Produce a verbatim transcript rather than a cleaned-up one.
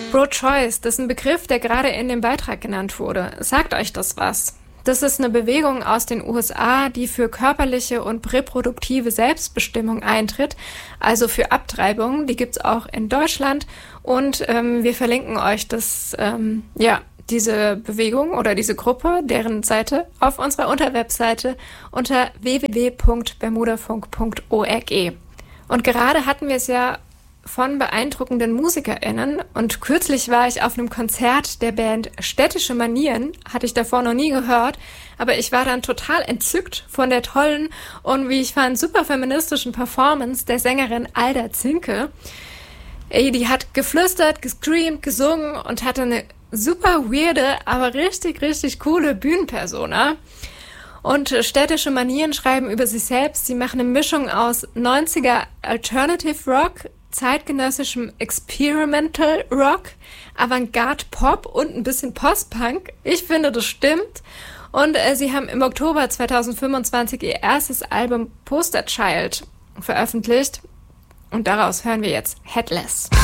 Pro-Choice, das ist ein Begriff, der gerade in dem Beitrag genannt wurde. Sagt euch das was? Das ist eine Bewegung aus den U S A, die für körperliche und reproduktive Selbstbestimmung eintritt, also für Abtreibung. Die gibt's auch in Deutschland und ähm, wir verlinken euch das, ähm, ja, diese Bewegung oder diese Gruppe, deren Seite auf unserer Unterwebseite unter w w w punkt bermudafunk punkt org. Und gerade hatten wir es ja von beeindruckenden MusikerInnen und kürzlich war ich auf einem Konzert der Band Städtische Manieren, hatte ich davor noch nie gehört, aber ich war dann total entzückt von der tollen und wie ich fand super feministischen Performance der Sängerin Alda Zinke. Ey, die hat geflüstert, gescreamt, gesungen und hatte eine super weirde, aber richtig, richtig coole Bühnenpersona. Und Städtische Manieren schreiben über sich selbst, sie machen eine Mischung aus neunziger Alternative Rock, zeitgenössischem Experimental Rock, Avantgarde Pop und ein bisschen Post-Punk. Ich finde, das stimmt. Und äh, sie haben im Oktober zwanzig fünfundzwanzig ihr erstes Album Poster Child veröffentlicht. Und daraus hören wir jetzt Headless.